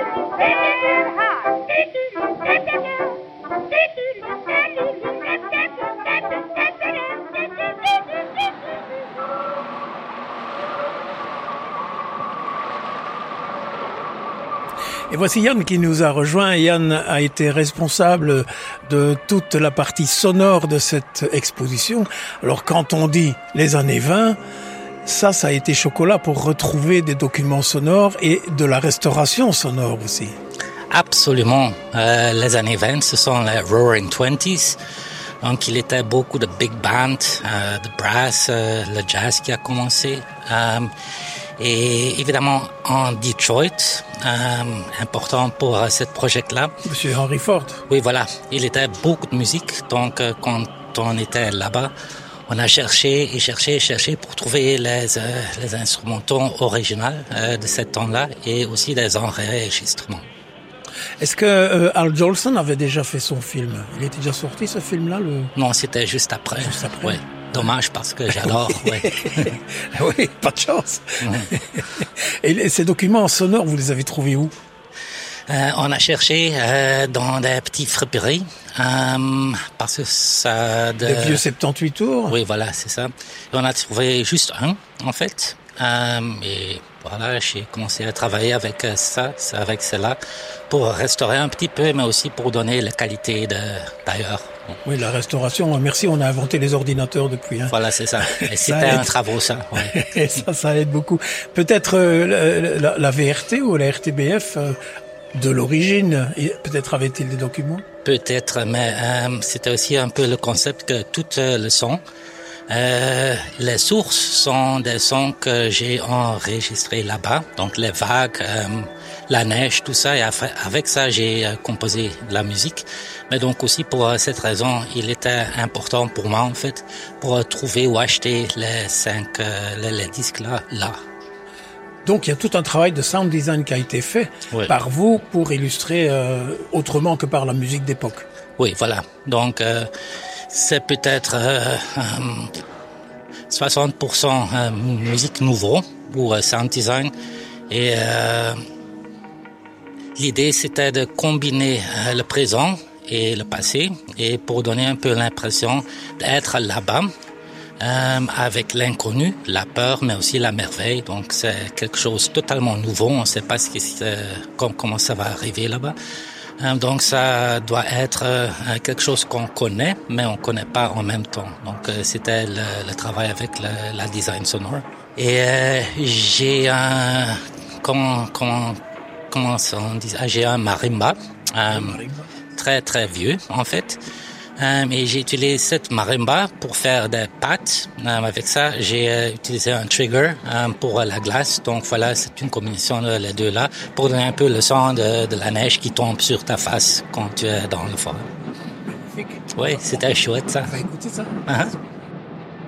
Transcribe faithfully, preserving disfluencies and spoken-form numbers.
Et voici Yann qui nous a rejoint. Yann a été responsable de toute la partie sonore de cette exposition. Alors quand on dit les années vingt, ça, ça a été chocolat pour retrouver des documents sonores et de la restauration sonore aussi. Absolument. Euh, les années vingt, ce sont les Roaring Twenties. Donc il était beaucoup de big band, euh, de brass, euh, le jazz qui a commencé. Euh, Et évidemment, en Detroit, euh, important pour euh, ce projet-là. Monsieur Henry Ford. Oui, voilà. Il était beaucoup de musique. Donc, euh, quand on était là-bas, on a cherché et cherché et cherché pour trouver les, euh, les instrumentaux originaux euh, de ce temps-là et aussi des enregistrements. Est-ce que euh, Al Jolson avait déjà fait son film? Il était déjà sorti, ce film-là le... Non, c'était juste après. Juste après. Oui. Dommage parce que j'adore. Ouais. Oui, pas de chance. Mmh. Et ces documents sonores, vous les avez trouvés où? Euh, on a cherché euh, dans des petits friperies euh, parce que ça... De... Des vieux soixante-dix-huit tours? Oui, voilà, c'est ça. Et on a trouvé juste un, en fait. Euh, et voilà, j'ai commencé à travailler avec ça, avec cela, pour restaurer un petit peu, mais aussi pour donner la qualité de, d'ailleurs. Oui, la restauration, merci, on a inventé les ordinateurs depuis. Hein. Voilà, c'est ça. Et c'était un travaux, ça. Ouais. Et ça, ça aide beaucoup. Peut-être euh, la, la V R T ou la R T B F, euh, de l'origine, peut-être avait-il des documents? Peut-être, mais euh, c'était aussi un peu le concept que tout euh, le son, euh, les sources sont des sons que j'ai enregistrés là-bas, donc les vagues, euh, la neige, tout ça, et avec ça, j'ai euh, composé de la musique. Mais donc aussi pour cette raison, il était important pour moi en fait, pour trouver ou acheter les cinq euh, les, les disques là, là. Donc il y a tout un travail de sound design qui a été fait oui. par vous pour illustrer euh, autrement que par la musique d'époque. Oui, voilà. Donc euh, c'est peut-être euh, euh, soixante pour cent euh, musique nouveau ou euh, sound design et euh, l'idée c'était de combiner euh, le présent et le passé, et pour donner un peu l'impression d'être là-bas, euh, avec l'inconnu, la peur, mais aussi la merveille. Donc c'est quelque chose de totalement nouveau, on ne sait pas ce qui, euh, comment ça va arriver là-bas. Euh, donc ça doit être euh, quelque chose qu'on connaît, mais on ne connaît pas en même temps. Donc euh, c'était le, le travail avec le, la design sonore. Et euh, j'ai un... Comment, comment, comment on dit ça? J'ai un marimba. Euh, marimba. Très très vieux en fait, euh, et j'ai utilisé cette marimba pour faire des pattes. Euh, avec ça, j'ai euh, utilisé un trigger euh, pour la glace. Donc voilà, c'est une combinaison de les deux là pour donner un peu le son de, de la neige qui tombe sur ta face quand tu es dans le fort. Oui, c'était chouette ça. On va écouter ça. Uh-huh.